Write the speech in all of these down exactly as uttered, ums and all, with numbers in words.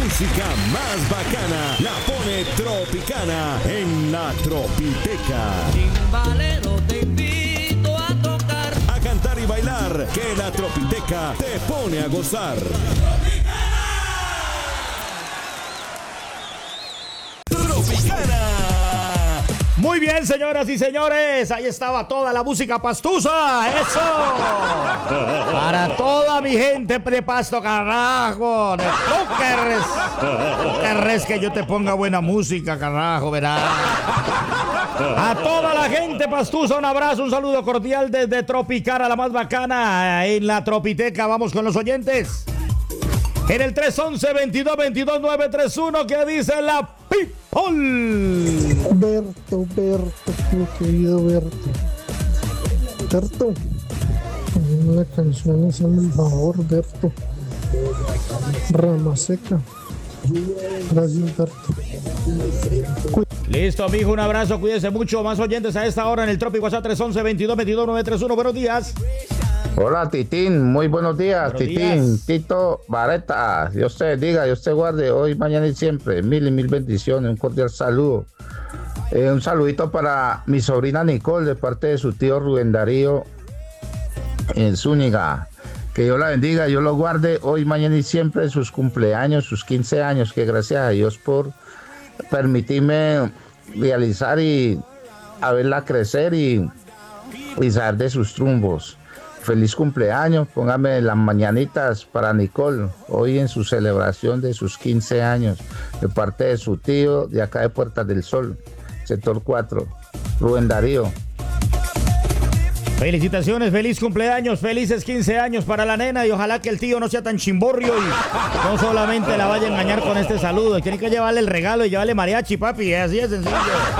música más bacana la pone Tropicana en la Tropiteca. Timbalero, te invito a tocar, A cantar y bailar, que la Tropiteca te pone a gozar. Tropicana. Muy bien, señoras y señores, ahí estaba toda la música pastusa, eso. Para toda mi gente de Pasto, carajo, de Póqueres. Póqueres, que yo te ponga buena música, carajo, verás. A toda la gente pastusa, un abrazo, un saludo cordial desde Tropicana, la más bacana, en la Tropiteca. Vamos con los oyentes. En el tres once, veintidós veintidós, nueve treinta y uno, que dice la People. Berto, Berto, mi querido Berto. Berto, una canción, hazme el favor, Berto. Rama seca. Gracias, Berto. Listo, amigo, un abrazo, cuídense mucho. Más oyentes a esta hora en el Trópico WhatsApp tres once, veintidós veintidós, nueve treinta y uno. Buenos días. Hola, Titín, muy buenos días, Buenos Titín, días. Tito Vareta, Dios te bendiga, Dios te guarde hoy, mañana y siempre, mil y mil bendiciones, un cordial saludo. Eh, un saludito para mi sobrina Nicole de parte de su tío Rubén Darío en Zúñiga. Que Dios la bendiga, Dios lo guarde hoy, mañana y siempre, sus cumpleaños, sus quince años, que gracias a Dios por permitirme realizar y a verla crecer y, y saber de sus triunfos. Feliz cumpleaños, póngame las mañanitas para Nicole, hoy en su celebración de sus quince años, de parte de su tío de acá de Puertas del Sol, sector cuatro, Rubén Darío. Felicitaciones, feliz cumpleaños, felices quince años para la nena y ojalá que el tío no sea tan chimborrio y no solamente la vaya a engañar con este saludo. Tiene que llevarle el regalo y llevarle mariachi, papi, así es sencillo.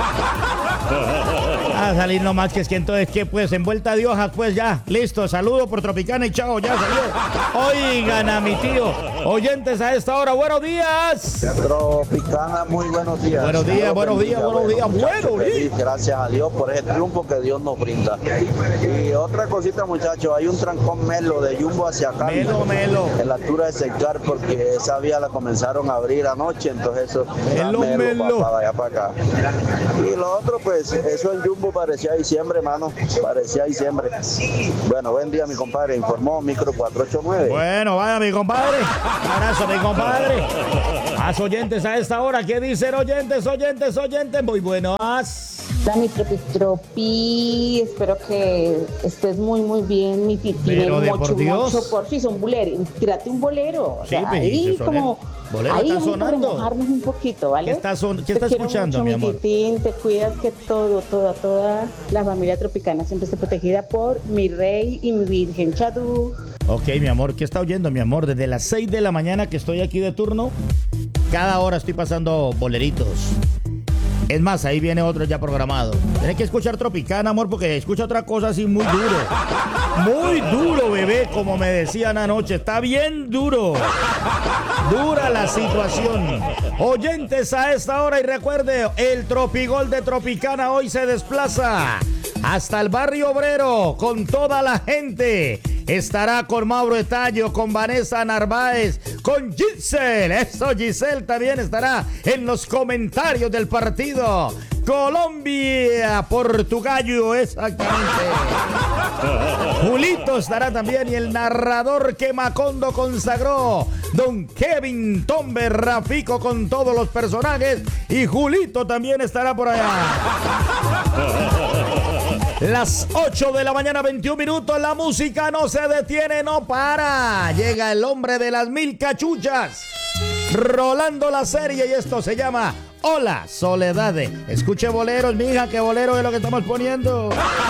A salir nomás que es que entonces, ¿qué pues? Envuelta de hojas, pues ya, listo, saludo por Tropicana y chao, ya salió. Oigan a mi tío, oyentes a esta hora, buenos días. Tropicana, muy buenos días. Buenos días, Dios buenos días, bendiga, buenos días, muchachos, buenos feliz, días. Gracias a Dios por ese triunfo que Dios nos brinda. Y otra cosita, muchachos, hay un trancón melo de Jumbo hacia acá. Melo, melo. En la altura de Secar, porque esa vía la comenzaron a abrir anoche, entonces eso Melo, melo. para allá para acá. Y lo otro, pues, eso el Jumbo parecía diciembre, hermano, parecía diciembre. Bueno, buen día, mi compadre, informó Micro cuatro ocho nueve. Bueno, vaya mi compadre, un abrazo mi compadre. Más oyentes a esta hora, ¿qué dicen oyentes, oyentes, oyentes? Muy buenos. Dani Tropi Tropi, espero que estés muy muy bien, mi titi. Pero de mocho, por Dios. mocho, por si son bolero, tírate un bolero. O Sí, sea, me ahí dijiste, como bolero ahí está vamos a sonando. remojarnos un poquito, ¿vale? ¿Qué está son- qué Te está quiero escuchando, mucho, mi amor? Titín, te cuidas, que todo, toda, toda la familia tropicana siempre esté protegida por mi rey y mi virgen Chadu. Ok, mi amor, ¿qué está oyendo, mi amor? Desde las seis de la mañana que estoy aquí de turno, cada hora estoy pasando boleritos. Es más, ahí viene otro ya programado. Tienes que escuchar Tropicana, amor, porque escucha otra cosa así muy duro. Muy duro, bebé, como me decían anoche. Está bien duro. Dura la situación. Oyentes a esta hora y recuerde, el Tropigol de Tropicana hoy se desplaza hasta el barrio obrero con toda la gente. Estará con Mauro Etayo, con Vanessa Narváez, con Giselle. Eso, Giselle también estará en los comentarios del partido. Colombia, Portugal, exactamente. Julito estará también y el narrador que Macondo consagró, don Kevin Tomber Rafico, con todos los personajes, y Julito también estará por allá. Las ocho de la mañana, veintiún minutos, la música no se detiene, no para. Llega el hombre de las mil cachuchas, Rolando la serie, y esto se llama Hola Soledad. Escuche boleros, mija, que bolero es lo que estamos poniendo.